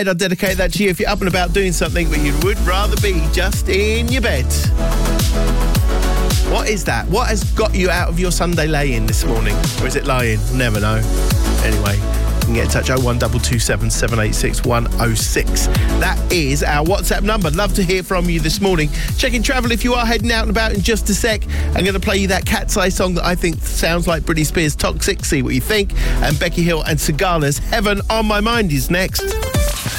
I'll dedicate that to you if you're up and about doing something but you would rather be just in your bed. What is that? What has got you out of your Sunday lay-in this morning? Or is it lying? Never know. Anyway, you can get in touch 01227 786 106. That is our WhatsApp number. Love to hear from you this morning. Checking travel if you are heading out and about in just a sec. I'm going to play you that Cat's Eye song that I think sounds like Britney Spears' Toxic. See what you think. And Becky Hill and Sigala's Heaven on My Mind is next.